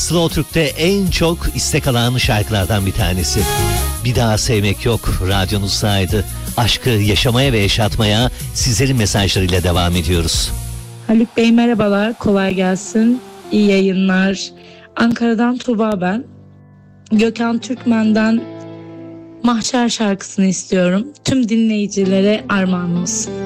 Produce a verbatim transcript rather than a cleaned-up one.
Slow Türk'te en çok istek alan şarkılardan bir tanesi. Bir daha sevmek yok radyonuzdaydı. Aşkı yaşamaya ve yaşatmaya sizlerin mesajlarıyla devam ediyoruz. Haluk Bey merhabalar, kolay gelsin. İyi yayınlar. Ankara'dan Tuğba ben. Gökhan Türkmen'den Mahşer şarkısını istiyorum. Tüm dinleyicilere armağan olsun.